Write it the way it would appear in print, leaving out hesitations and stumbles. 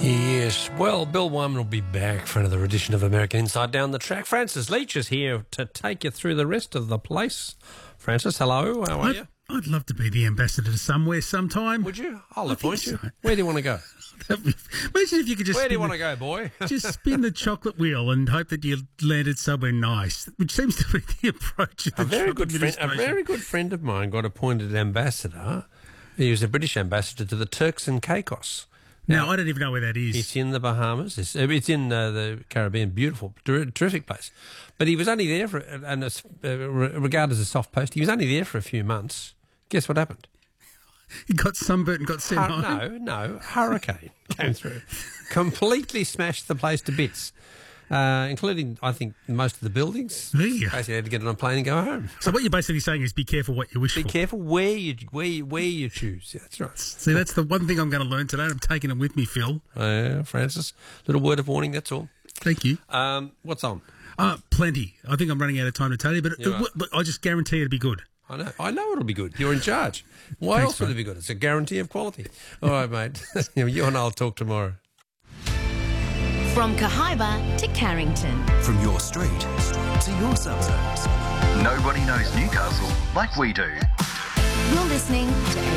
Yes, well, Bill Wyman will be back for another edition of American Inside Down the Track. Francis Leach is here to take you through the rest of the place. Francis, hello, how are you? I'd love to be the ambassador to somewhere sometime. Would you? I'll appoint you. so. Where do you want to go? Imagine if you could just Where do you want to go, boy? just spin the chocolate wheel and hope that you landed somewhere nice, which seems to be the approach of the A very Trump administration. good friend of mine got appointed ambassador. He was a British ambassador to the Turks and Caicos. Now, I don't even know where that is. It's in the Bahamas. It's in the Caribbean. Beautiful, terrific place. But he was only there for, and it's regarded as a soft post, he was only there for a few months. Guess what happened? He got sunburnt and got sent home. No. Hurricane came through. Completely smashed the place to bits, including, I think, most of the buildings. Yeah. Basically had to get on a plane and go home. So what you're basically saying is be careful what you wish Be for. careful where you choose. Yeah, that's right. See, that's the one thing I'm going to learn today. I'm taking it with me, Phil. Francis, little word of warning, that's all. Thank you. What's on? Plenty. I think I'm running out of time to tell you, but I just guarantee it'll be good. I know it'll be good. You're in charge. Why Thanks, else would it be good? It's a guarantee of quality. All right, mate. You and I'll talk tomorrow. From Cahaiba to Carrington. From your street to your suburbs. Nobody knows Newcastle like we do. You're listening to